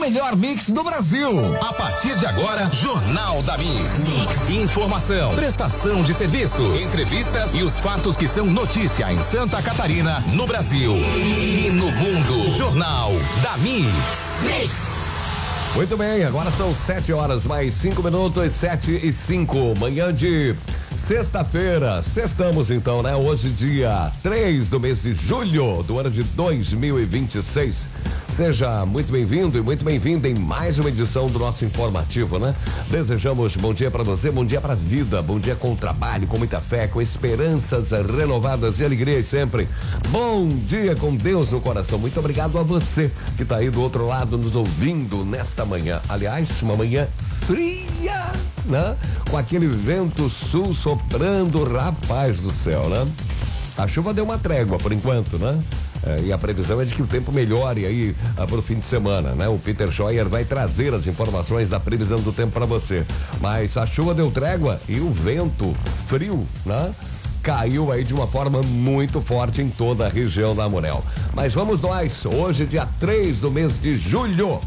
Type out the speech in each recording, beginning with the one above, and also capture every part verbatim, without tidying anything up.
melhor mix do Brasil. A partir de agora, Jornal da Mix. Mix. Informação, prestação de serviços, entrevistas e os fatos que são notícia em Santa Catarina, no Brasil e no mundo. Jornal da Mix. Mix. Muito bem, agora são sete horas mais cinco minutos, sete e cinco, manhã de sexta-feira. Sextamos então, né? Hoje, dia três do mês de julho do ano de dois mil e vinte e seis. Seja muito bem-vindo e muito bem-vinda em mais uma edição do nosso informativo, né? Desejamos bom dia para você, bom dia para a vida, bom dia com trabalho, com muita fé, com esperanças renovadas e alegrias sempre. Bom dia com Deus no coração. Muito obrigado a você que está aí do outro lado nos ouvindo nesta manhã. Aliás, uma manhã fria, né? Com aquele vento sul soprando, rapaz do céu, né? A chuva deu uma trégua por enquanto, né? É, e a previsão é de que o tempo melhore aí ah, para o fim de semana, né? O Peter Scheuer vai trazer as informações da previsão do tempo para você. Mas a chuva deu trégua e o vento frio, né? Caiu aí de uma forma muito forte em toda a região da Amurel. Mas vamos nós, hoje dia três do mês de julho.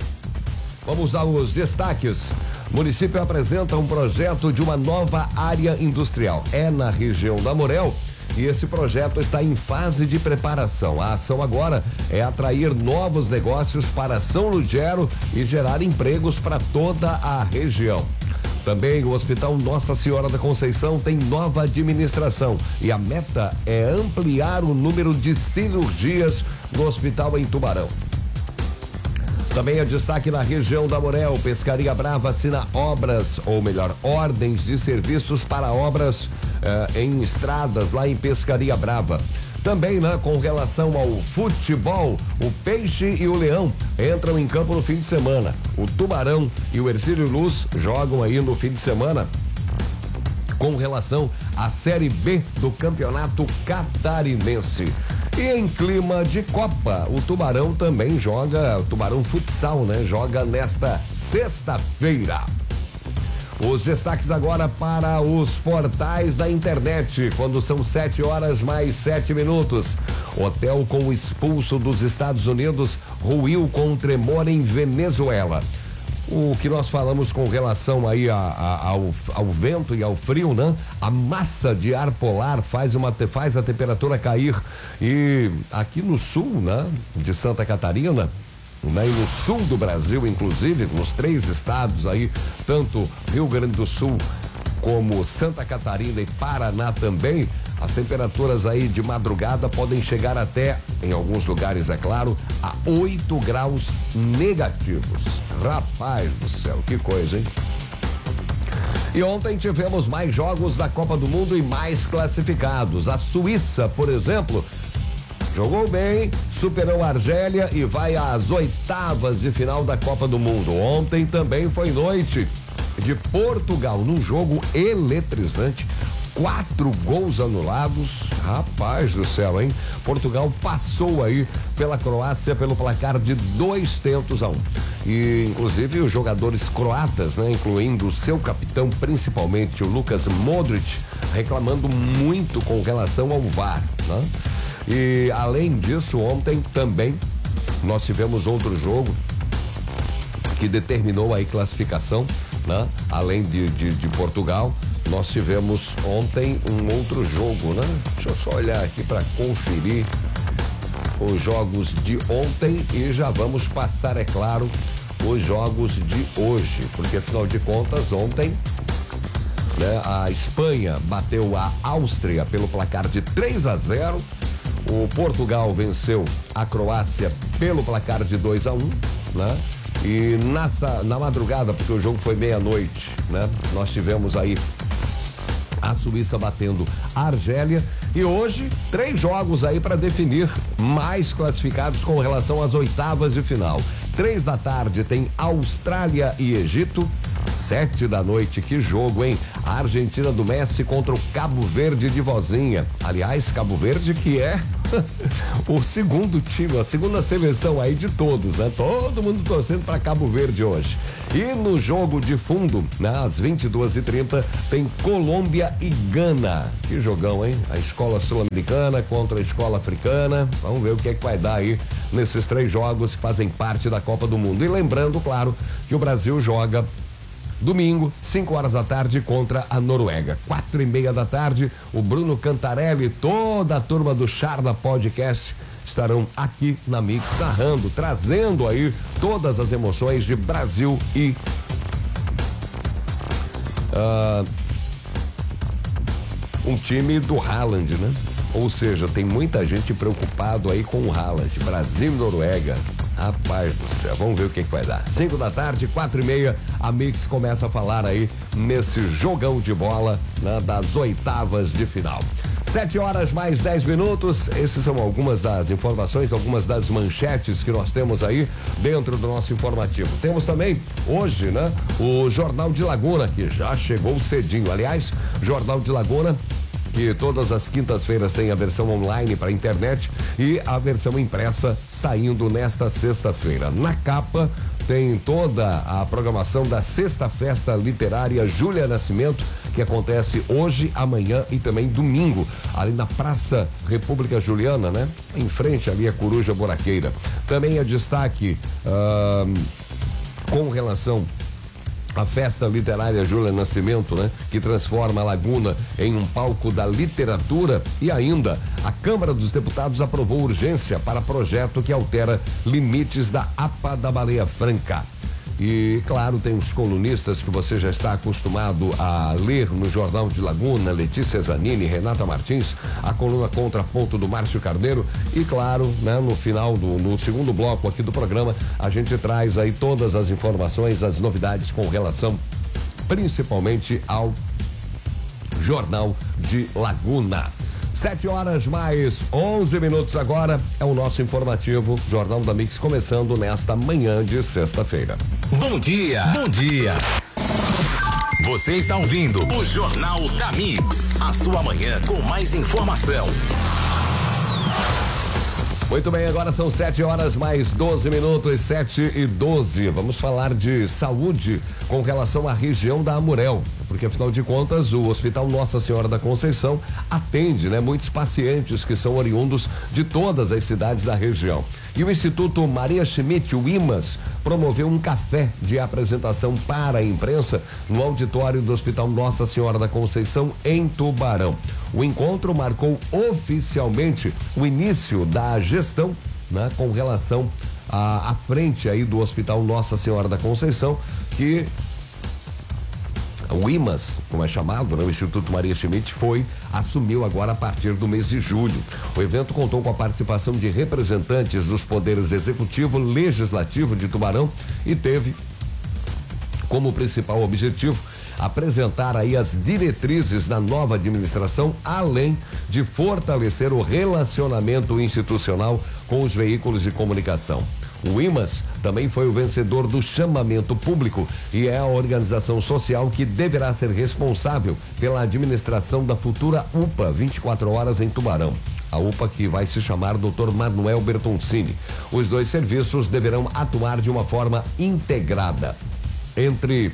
Vamos aos destaques. O município apresenta um projeto de uma nova área industrial. É na região da Amurel. E esse projeto está em fase de preparação. A ação agora é atrair novos negócios para São Lugero e gerar empregos para toda a região. Também o Hospital Nossa Senhora da Conceição tem nova administração e a meta é ampliar o número de cirurgias no hospital em Tubarão. Também é destaque na região da Amurel. Pescaria Brava assina obras, ou melhor, ordens de serviços para obras eh, em estradas lá em Pescaria Brava. Também, né, com relação ao futebol, o Peixe e o Leão entram em campo no fim de semana. O Tubarão e o Hercílio Luz jogam aí no fim de semana com relação à Série B do Campeonato Catarinense. E em clima de Copa, o Tubarão também joga, o Tubarão Futsal, né? Joga nesta sexta-feira. Os destaques agora para os portais da internet, quando são sete horas mais sete minutos. Hotel com expulso dos Estados Unidos ruiu com tremor em Venezuela. O que nós falamos com relação aí a, a, ao, ao vento e ao frio, né? A massa de ar polar faz, uma, faz a temperatura cair. E aqui no sul, né? De Santa Catarina, né? E no sul do Brasil, inclusive, nos três estados aí, tanto Rio Grande do Sul como Santa Catarina e Paraná também, as temperaturas aí de madrugada podem chegar até, em alguns lugares é claro, a oito graus negativos. Rapaz do céu, que coisa, hein? E ontem tivemos mais jogos da Copa do Mundo e mais classificados. A Suíça, por exemplo, jogou bem, superou a Argélia e vai às oitavas de final da Copa do Mundo. Ontem também foi noite de Portugal, num jogo eletrizante. Quatro gols anulados, rapaz do céu, hein? Portugal passou aí pela Croácia pelo placar de dois tentos a um. E, inclusive, os jogadores croatas, né? Incluindo o seu capitão, principalmente o Lukas Modric, reclamando muito com relação ao V A R, né? E, além disso, ontem também nós tivemos outro jogo que determinou aí classificação, né? Além de, de, de Portugal, nós tivemos ontem um outro jogo, né? Deixa eu só olhar aqui para conferir os jogos de ontem e já vamos passar, é claro, os jogos de hoje, porque afinal de contas ontem, né, a Espanha bateu a Áustria pelo placar de três a zero, o Portugal venceu a Croácia pelo placar de dois a um, né? E nessa, na madrugada, porque o jogo foi meia-noite, né? Nós tivemos aí a Suíça batendo a Argélia e hoje três jogos aí para definir mais classificados com relação às oitavas de final. Três da tarde tem Austrália e Egito. Sete da noite, que jogo, hein? A Argentina do Messi contra o Cabo Verde de Vozinha. Aliás, Cabo Verde que é o segundo time, a segunda seleção aí de todos, né? Todo mundo torcendo para Cabo Verde hoje. E no jogo de fundo, né, às vinte e duas e trinta, tem Colômbia e Gana. Que jogão, hein? A escola sul-americana contra a escola africana. Vamos ver o que é que vai dar aí nesses três jogos que fazem parte da Copa do Mundo. E lembrando, claro, que o Brasil joga domingo, cinco horas da tarde, contra a Noruega. Quatro e meia da tarde, o Bruno Cantarelli e toda a turma do Charla Podcast estarão aqui na Mix, narrando, trazendo aí todas as emoções de Brasil e uh, um time do Haaland, né? Ou seja, tem muita gente preocupado aí com o Haaland. Brasil e Noruega. Rapaz do céu, vamos ver o que, que vai dar. Cinco da tarde, quatro e meia, a Mix começa a falar aí nesse jogão de bola, né, das oitavas de final. Sete horas mais dez minutos, esses são algumas das informações, algumas das manchetes que nós temos aí dentro do nosso informativo. Temos também hoje, né, o Jornal de Laguna, que já chegou cedinho. Aliás, Jornal de Laguna, que todas as quintas-feiras tem a versão online para internet e a versão impressa saindo nesta sexta-feira. Na capa tem toda a programação da Sexta Festa Literária Júlia Nascimento, que acontece hoje, amanhã e também domingo, ali na Praça República Juliana, né? Em frente ali a Coruja Buraqueira. Também é destaque uh, com relação a Festa Literária Júlia Nascimento, né? Que transforma a Laguna em um palco da literatura. E ainda, a Câmara dos Deputados aprovou urgência para projeto que altera limites da A P A da Baleia Franca. E, claro, tem os colunistas que você já está acostumado a ler no Jornal de Laguna, Letícia Zanini, Renata Martins, a coluna Contraponto do Márcio Carneiro e, claro, né, no final do no segundo bloco aqui do programa, a gente traz aí todas as informações, as novidades com relação principalmente ao Jornal de Laguna. Sete horas mais onze minutos agora, é o nosso informativo Jornal da Mix, começando nesta manhã de sexta-feira. Bom dia, bom dia. Você está ouvindo o Jornal da Mix, a sua manhã com mais informação. Muito bem, agora são sete horas mais doze minutos, sete e doze. Vamos falar de saúde com relação à região da Amurel, porque afinal de contas o Hospital Nossa Senhora da Conceição atende, né, muitos pacientes que são oriundos de todas as cidades da região. E o Instituto Maria Schmidt, o IMAS, promoveu um café de apresentação para a imprensa no auditório do Hospital Nossa Senhora da Conceição, em Tubarão. O encontro marcou oficialmente o início da gestão, né, com relação à, à frente aí do Hospital Nossa Senhora da Conceição, que o IMAS, como é chamado, né? O Instituto Maria Schmidt, foi, assumiu agora a partir do mês de julho. O evento contou com a participação de representantes dos poderes executivo, legislativo de Tubarão e teve como principal objetivo apresentar aí as diretrizes da nova administração, além de fortalecer o relacionamento institucional com os veículos de comunicação. O IMAS também foi o vencedor do chamamento público e é a organização social que deverá ser responsável pela administração da futura U P A vinte e quatro horas em Tubarão. A U P A que vai se chamar doutor Manuel Bertoncini. Os dois serviços deverão atuar de uma forma integrada. Entre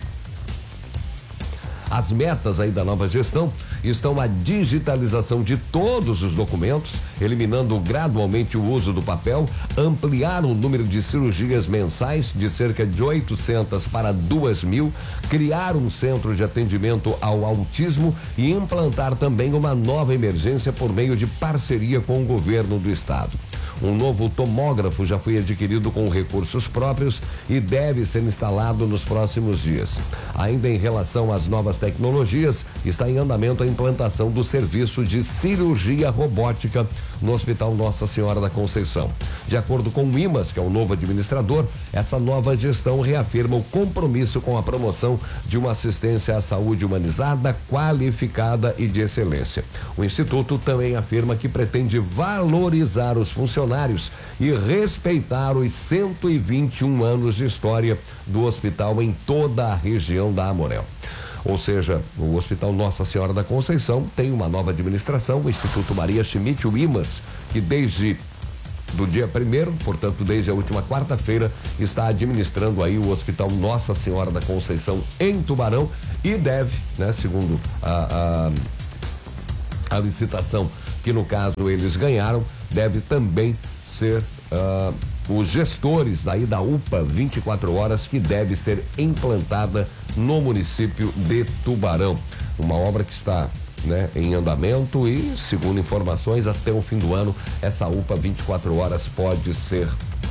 as metas aí da nova gestão estão a digitalização de todos os documentos, eliminando gradualmente o uso do papel, ampliar o número de cirurgias mensais de cerca de oitocentas para duas mil, criar um centro de atendimento ao autismo e implantar também uma nova emergência por meio de parceria com o governo do estado. Um novo tomógrafo já foi adquirido com recursos próprios e deve ser instalado nos próximos dias. Ainda em relação às novas tecnologias, está em andamento a implantação do serviço de cirurgia robótica no Hospital Nossa Senhora da Conceição. De acordo com o IMAS, que é o novo administrador, essa nova gestão reafirma o compromisso com a promoção de uma assistência à saúde humanizada, qualificada e de excelência. O Instituto também afirma que pretende valorizar os funcionários e respeitar os cento e vinte e um anos de história do hospital em toda a região da Amurel. Ou seja, o Hospital Nossa Senhora da Conceição tem uma nova administração, o Instituto Maria Schmidt, o IMAS, que desde do dia primeiro, portanto, desde a última quarta-feira, está administrando aí o Hospital Nossa Senhora da Conceição em Tubarão e deve, né, segundo a, a, a licitação que no caso eles ganharam, deve também ser uh, os gestores daí da U P A vinte e quatro horas que deve ser implantada no município de Tubarão. Uma obra que está, né, em andamento e, segundo informações, até o fim do ano, essa U P A vinte e quatro horas pode ser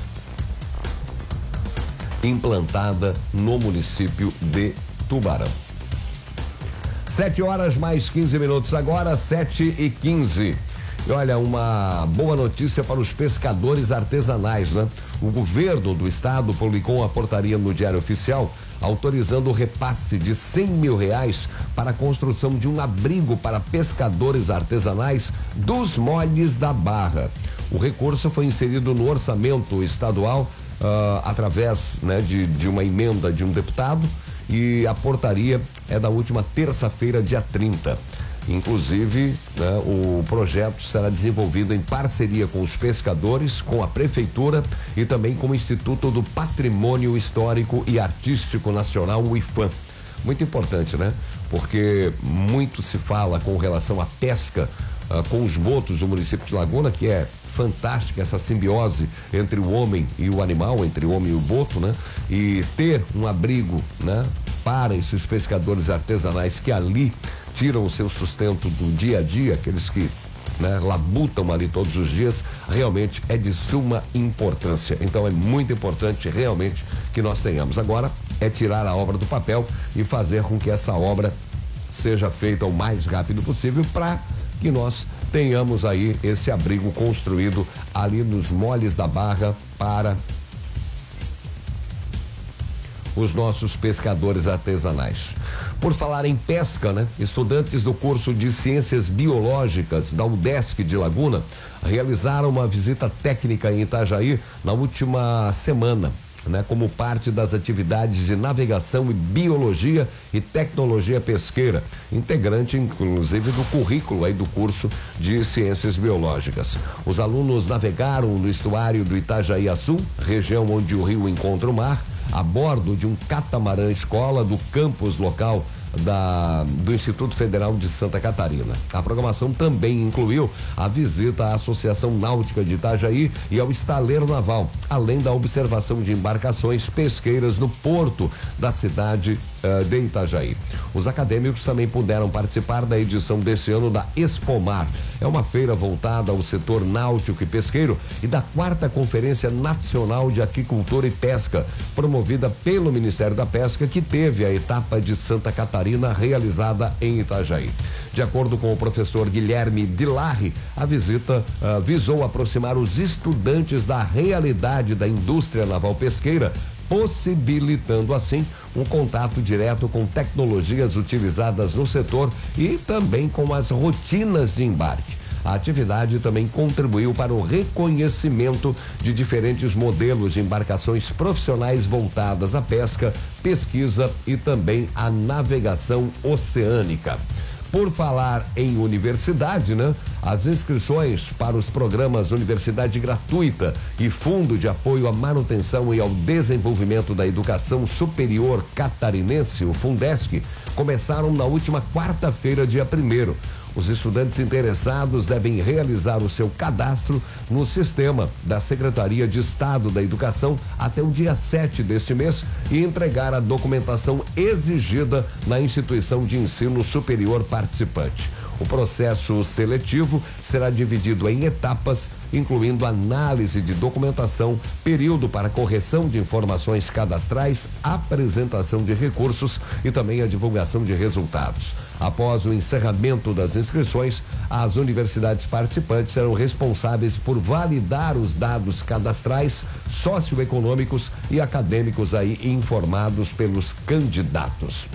implantada no município de Tubarão. Sete horas mais quinze minutos agora, sete e quinze. E olha, uma boa notícia para os pescadores artesanais, né? O governo do estado publicou uma portaria no Diário Oficial autorizando o repasse de cem mil reais para a construção de um abrigo para pescadores artesanais dos Moles da Barra. O recurso foi inserido no orçamento estadual uh, através, né, de, de uma emenda de um deputado e a portaria é da última terça-feira, dia trinta. Inclusive, né, o projeto será desenvolvido em parceria com os pescadores, com a prefeitura e também com o Instituto do Patrimônio Histórico e Artístico Nacional, o IFAM. Muito importante, né? Porque muito se fala com relação à pesca uh, com os botos do município de Laguna, que é fantástica essa simbiose entre o homem e o animal, entre o homem e o boto, né? E ter um abrigo, né, para esses pescadores artesanais que ali tiram o seu sustento do dia a dia, aqueles que, né, labutam ali todos os dias, realmente é de suma importância. Então é muito importante realmente que nós tenhamos. Agora é tirar a obra do papel e fazer com que essa obra seja feita o mais rápido possível para que nós tenhamos aí esse abrigo construído ali nos Moles da Barra para os nossos pescadores artesanais. Por falar em pesca, né? Estudantes do curso de Ciências Biológicas da UDESC de Laguna realizaram uma visita técnica em Itajaí na última semana, né? Como parte das atividades de navegação e biologia e tecnologia pesqueira, integrante inclusive do currículo aí do curso de Ciências Biológicas. Os alunos navegaram no estuário do Itajaí Açu, região onde o rio encontra o mar, a bordo de um catamarã escola do campus local da, do Instituto Federal de Santa Catarina. A programação também incluiu a visita à Associação Náutica de Itajaí e ao Estaleiro Naval, além da observação de embarcações pesqueiras no porto da cidade uh, de Itajaí. Os acadêmicos também puderam participar da edição deste ano da Expomar. É uma feira voltada ao setor náutico e pesqueiro e da quarta Conferência Nacional de Aquicultura e Pesca, promovida pelo Ministério da Pesca, que teve a etapa de Santa Catarina realizada em Itajaí. De acordo com o professor Guilherme Dilarri, a visita uh, visou aproximar os estudantes da realidade da indústria naval pesqueira, possibilitando assim um contato direto com tecnologias utilizadas no setor e também com as rotinas de embarque. A atividade também contribuiu para o reconhecimento de diferentes modelos de embarcações profissionais voltadas à pesca, pesquisa e também à navegação oceânica. Por falar em universidade, né? As inscrições para os programas Universidade Gratuita e Fundo de Apoio à Manutenção e ao Desenvolvimento da Educação Superior Catarinense, o Fundesc, começaram na última quarta-feira, dia primeiro. Os estudantes interessados devem realizar o seu cadastro no sistema da Secretaria de Estado da Educação até o dia sete deste mês e entregar a documentação exigida na instituição de ensino superior participante. O processo seletivo será dividido em etapas, incluindo análise de documentação, período para correção de informações cadastrais, apresentação de recursos e também a divulgação de resultados. Após o encerramento das inscrições, as universidades participantes serão responsáveis por validar os dados cadastrais, socioeconômicos e acadêmicos aí informados pelos candidatos.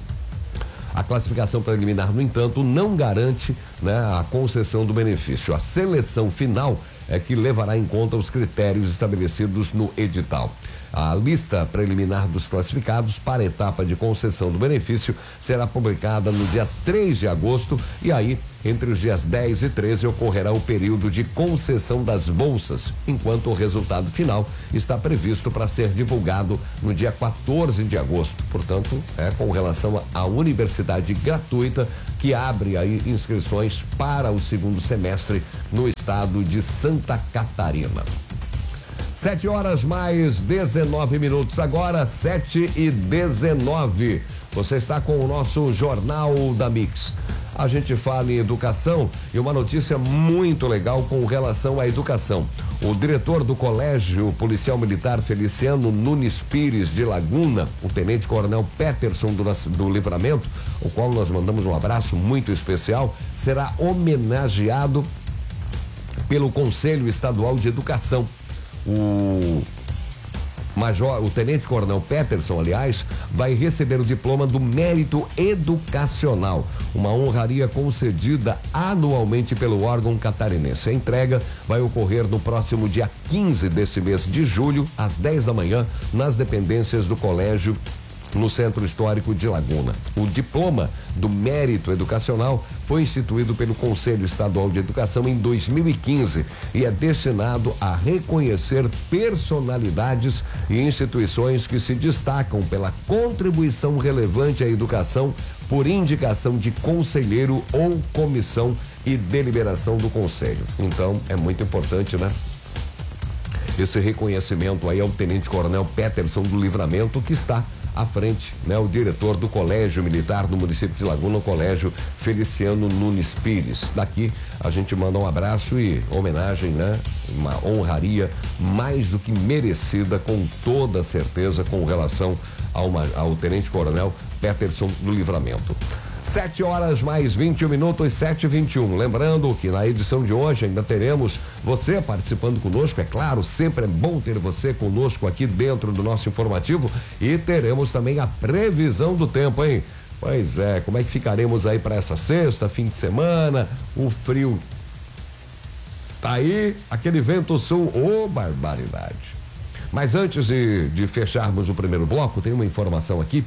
A classificação preliminar, no entanto, não garante, né, a concessão do benefício. A seleção final é que levará em conta os critérios estabelecidos no edital. A lista preliminar dos classificados para a etapa de concessão do benefício será publicada no dia três de agosto e aí Entre os dias dez e treze ocorrerá o período de concessão das bolsas, enquanto o resultado final está previsto para ser divulgado no dia quatorze de agosto. Portanto, é com relação à universidade gratuita que abre aí inscrições para o segundo semestre no estado de Santa Catarina. Sete horas mais dezenove minutos agora, sete e dezenove. Você está com o nosso Jornal da Mix. A gente fala em educação e uma notícia muito legal com relação à educação. O diretor do Colégio Policial Militar Feliciano Nunes Pires de Laguna, o Tenente Coronel Peterson do, do Livramento, o qual nós mandamos um abraço muito especial, será homenageado pelo Conselho Estadual de Educação. O Major, o Tenente Coronel Peterson, aliás, vai receber o diploma do Mérito Educacional, uma honraria concedida anualmente pelo órgão catarinense. A entrega vai ocorrer no próximo dia quinze desse mês de julho, às dez da manhã, nas dependências do colégio no Centro Histórico de Laguna. O diploma do Mérito Educacional foi instituído pelo Conselho Estadual de Educação em dois mil e quinze e é destinado a reconhecer personalidades e instituições que se destacam pela contribuição relevante à educação por indicação de conselheiro ou comissão e deliberação do Conselho. Então, é muito importante, né? Esse reconhecimento aí ao Tenente Coronel Peterson do Livramento, que está à frente, né? O diretor do Colégio Militar do município de Laguna, o Colégio Feliciano Nunes Pires. Daqui a gente manda um abraço e homenagem, né? Uma honraria mais do que merecida, com toda certeza, com relação ao, ao Tenente Coronel Peterson do Livramento. Sete horas mais vinte e um minutos, sete e vinte e um. Lembrando que na edição de hoje ainda teremos você participando conosco, é claro, sempre é bom ter você conosco aqui dentro do nosso informativo, e teremos também a previsão do tempo, hein? Pois é, como é que ficaremos aí para essa sexta, fim de semana? O frio tá aí, aquele vento sul, ô barbaridade. Mas antes de, de fecharmos o primeiro bloco, tem uma informação aqui.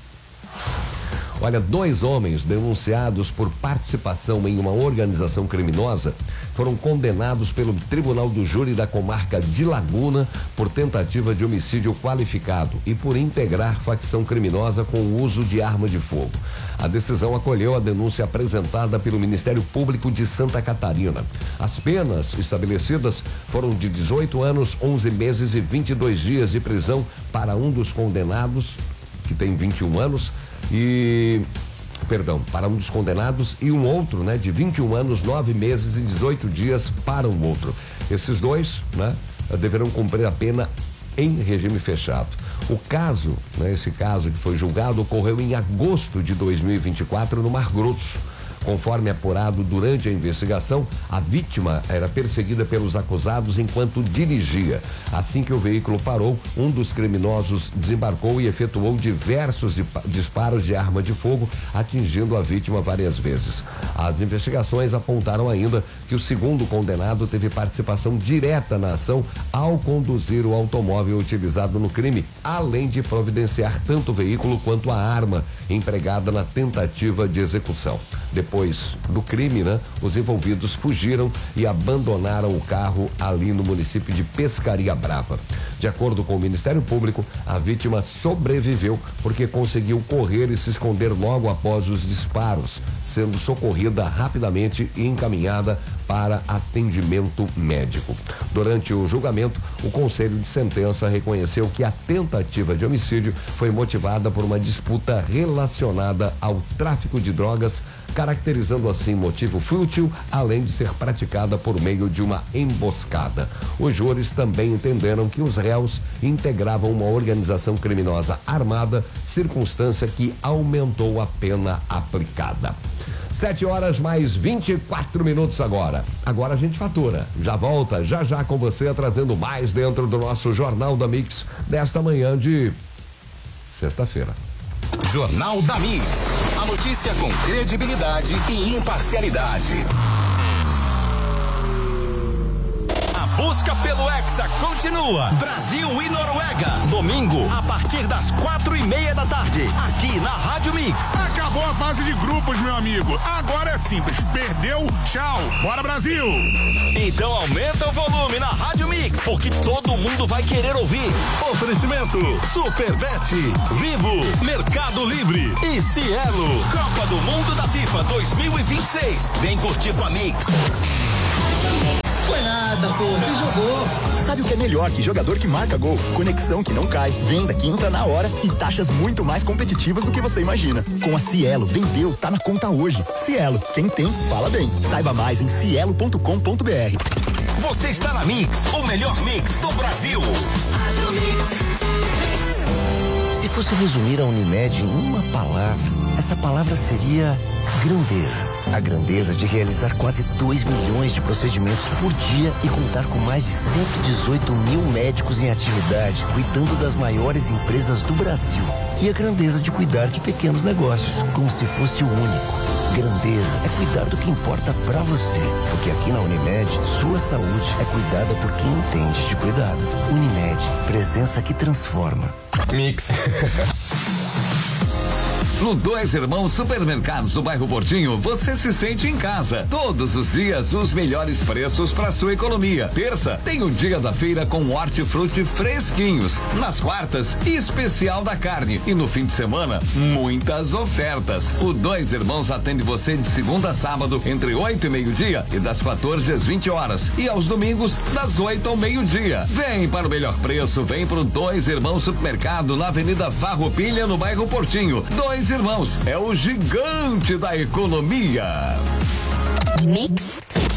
Olha, dois homens denunciados por participação em uma organização criminosa foram condenados pelo Tribunal do Júri da Comarca de Laguna por tentativa de homicídio qualificado e por integrar facção criminosa com o uso de arma de fogo. A decisão acolheu a denúncia apresentada pelo Ministério Público de Santa Catarina. As penas estabelecidas foram de dezoito anos, onze meses e vinte e dois dias de prisão para um dos condenados, que tem vinte e um anos, e, perdão, para um dos condenados, e um outro, né, de vinte e um anos, nove meses e dezoito dias para o outro. Esses dois, né, deverão cumprir a pena em regime fechado. O caso, né, esse caso que foi julgado, ocorreu em agosto de dois mil e vinte e quatro no Mar Grosso. Conforme apurado durante a investigação, a vítima era perseguida pelos acusados enquanto dirigia. Assim que o veículo parou, um dos criminosos desembarcou e efetuou diversos disparos de arma de fogo, atingindo a vítima várias vezes. As investigações apontaram ainda que o segundo condenado teve participação direta na ação ao conduzir o automóvel utilizado no crime, além de providenciar tanto o veículo quanto a arma empregada na tentativa de execução. Depois do crime, né, os envolvidos fugiram e abandonaram o carro ali no município de Pescaria Brava. De acordo com o Ministério Público, a vítima sobreviveu porque conseguiu correr e se esconder logo após os disparos, sendo socorrida rapidamente e encaminhada para atendimento médico. Durante o julgamento, o Conselho de Sentença reconheceu que a tentativa de homicídio foi motivada por uma disputa relacionada ao tráfico de drogas, caracterizando assim motivo fútil, além de ser praticada por meio de uma emboscada. Os júris também entenderam que os réus integravam uma organização criminosa armada, circunstância que aumentou a pena aplicada. Sete horas mais vinte e quatro minutos agora. Agora a gente fatura. Já volta, já já com você, trazendo mais dentro do nosso Jornal da Mix desta manhã de sexta-feira. Jornal da Mix. A notícia com credibilidade e imparcialidade. A busca pelo Hexa continua. Brasil e Noruega. Domingo, a partir das quatro e meia da tarde. Aqui na Rádio Mix. Acabou a fase de grupos, meu amigo. Agora é simples. Perdeu, tchau. Bora, Brasil! Então aumenta o volume na Rádio Mix, porque todo mundo vai querer ouvir. Oferecimento Superbet, Vivo, Mercado Livre e Cielo. Copa do Mundo da FIFA dois mil e vinte e seis. Vem curtir com a Mix. Foi nada, pô, você jogou. Sabe o que é melhor que jogador que marca gol? Conexão que não cai, venda que entra na hora e taxas muito mais competitivas do que você imagina. Com a Cielo, vendeu, tá na conta hoje. Cielo, quem tem, fala bem. Saiba mais em cielo ponto com ponto b r. Você está na Mix, o melhor mix do Brasil. Se fosse resumir a Unimed em uma palavra, essa palavra seria grandeza. A grandeza de realizar quase dois milhões de procedimentos por dia e contar com mais de cento e dezoito mil médicos em atividade, cuidando das maiores empresas do Brasil. E a grandeza de cuidar de pequenos negócios, como se fosse o único. Grandeza é cuidar do que importa pra você. Porque aqui na Unimed, sua saúde é cuidada por quem entende de cuidado. Unimed, presença que transforma. Mix. No Dois Irmãos Supermercados do bairro Portinho, você se sente em casa. Todos os dias, os melhores preços para sua economia. Terça, tem o dia da feira com hortifruti fresquinhos. Nas quartas, especial da carne. E no fim de semana, muitas ofertas. O Dois Irmãos atende você de segunda a sábado, entre oito e meio-dia e das quatorze às vinte horas. E aos domingos, das oito ao meio-dia. Vem para o melhor preço, vem pro Dois Irmãos Supermercado, na Avenida Farroupilha, no bairro Portinho. Dois Irmãos, é o gigante da economia. Mix.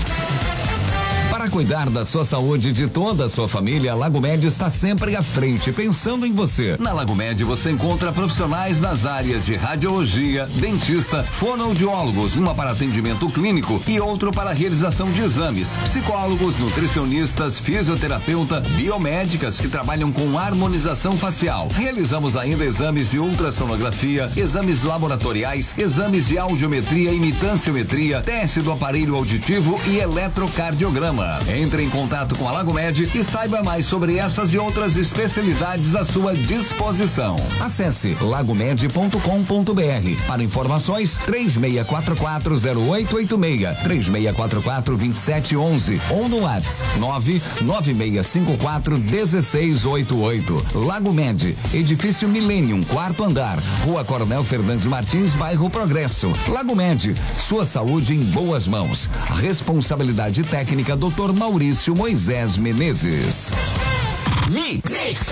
Para cuidar da sua saúde e de toda a sua família, a Lago Med está sempre à frente, pensando em você. Na Lago Med você encontra profissionais das áreas de radiologia, dentista, fonoaudiólogos, uma para atendimento clínico e outro para realização de exames, psicólogos, nutricionistas, fisioterapeuta, biomédicas que trabalham com harmonização facial. Realizamos ainda exames de ultrassonografia, exames laboratoriais, exames de audiometria e imitanciometria, teste do aparelho auditivo e eletrocardiograma. Entre em contato com a Lago Med e saiba mais sobre essas e outras especialidades à sua disposição. Acesse lagomed ponto com ponto b r. Para informações, três seis quatro quatro zero oito oito seis, três seis quatro quatro dois sete um um ou no WhatsApp nove nove seis cinco quatro um seis oito oito. Lago Med, edifício Millennium, quarto andar, Rua Coronel Fernandes Martins, bairro Progresso. Lago Med, sua saúde em boas mãos. Responsabilidade técnica doutor Maurício Moisés Menezes. Mix. Mix.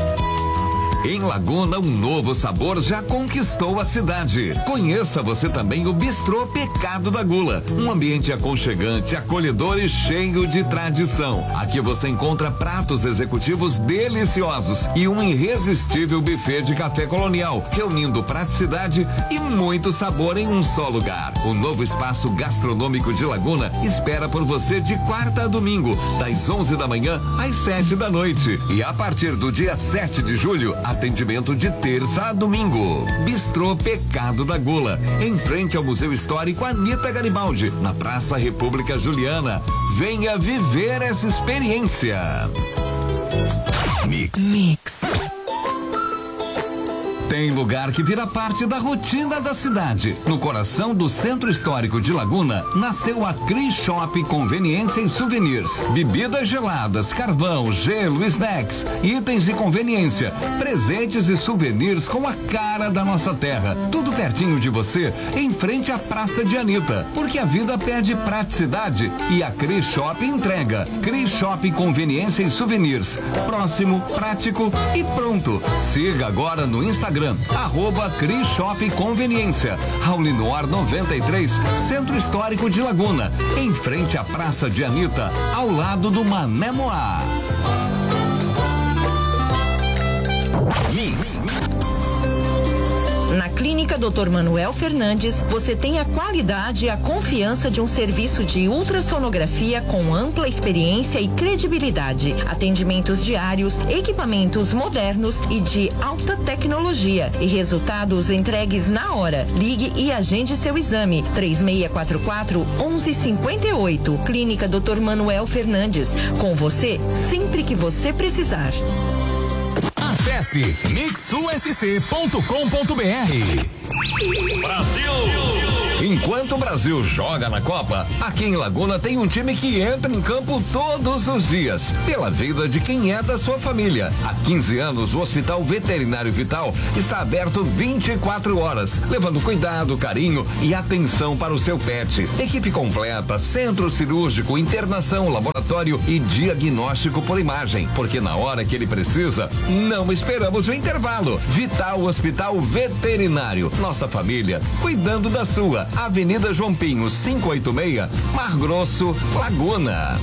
Em Laguna, um novo sabor já conquistou a cidade. Conheça você também o Bistrô Pecado da Gula. Um ambiente aconchegante, acolhedor e cheio de tradição. Aqui você encontra pratos executivos deliciosos e um irresistível buffet de café colonial, reunindo praticidade e muito sabor em um só lugar. O novo espaço gastronômico de Laguna espera por você de quarta a domingo, das onze da manhã às sete da noite. E a partir do dia sete de julho, atendimento de terça a domingo. Bistrô Pecado da Gula, em frente ao Museu Histórico Anita Garibaldi, na Praça República Juliana. Venha viver essa experiência. Mix. Mix. Tem lugar que vira parte da rotina da cidade. No coração do Centro Histórico de Laguna, nasceu a Cris Shop Conveniência e Souvenirs. Bebidas geladas, carvão, gelo, snacks, itens de conveniência, presentes e souvenirs com a cara da nossa terra. Tudo pertinho de você, em frente à Praça de Anita. Porque a vida pede praticidade e a Cris Shop entrega. Cris Shop Conveniência e Souvenirs. Próximo, prático e pronto. Siga agora no Instagram. Arroba Cris Shop Conveniência, Raulinor noventa e três, Centro Histórico de Laguna, em frente à Praça de Anita, ao lado do Mané Moá. Mix. Na Clínica doutor Manuel Fernandes, você tem a qualidade e a confiança de um serviço de ultrassonografia com ampla experiência e credibilidade. Atendimentos diários, equipamentos modernos e de alta tecnologia e resultados entregues na hora. Ligue e agende seu exame. três seis quatro quatro, um um cinco oito. Clínica doutor Manuel Fernandes. Com você sempre que você precisar. Acesse mix u s c ponto com ponto b r. Brasil! Enquanto o Brasil joga na Copa, aqui em Laguna tem um time que entra em campo todos os dias, pela vida de quem é da sua família. Há quinze anos, o Hospital Veterinário Vital está aberto vinte e quatro horas, levando cuidado, carinho e atenção para o seu pet. Equipe completa, centro cirúrgico, internação, laboratório e diagnóstico por imagem, porque na hora que ele precisa, não esperamos o intervalo. Vital Hospital Veterinário, nossa família, cuidando da sua. Avenida João Pinho, quinhentos e oitenta e seis, Mar Grosso, Laguna.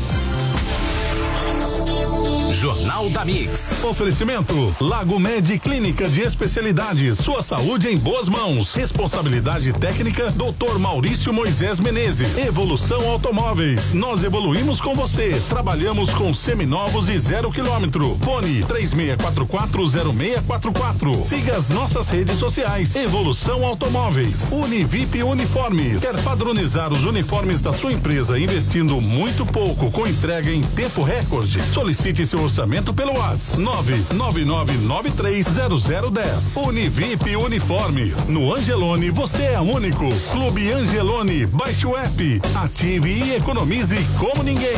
Jornal da Mix. Oferecimento Lago Med Clínica de Especialidades. Sua saúde em boas mãos. Responsabilidade técnica doutor Maurício Moisés Menezes. Evolução Automóveis. Nós evoluímos com você. Trabalhamos com seminovos e zero quilômetro. Fone três seis quatro quatro zero seis quatro quatro. Siga as nossas redes sociais. Evolução Automóveis. Univip Uniformes. Quer padronizar os uniformes da sua empresa investindo muito pouco com entrega em tempo recorde? Solicite seu orçamento pelo WhatsApp nove nove nove nove três zero zero um zero. Univip Uniformes. No Angelone você é único. Clube Angelone. Baixe o app, ative e economize como ninguém.